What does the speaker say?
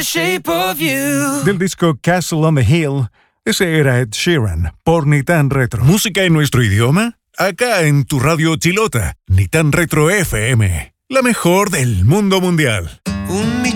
Shape of You. Del disco Castle on the Hill, ese era Ed Sheeran, por Ni Tan Retro. ¿Música en nuestro idioma? Acá en tu radio chilota, Ni Tan Retro FM, la mejor del mundo mundial.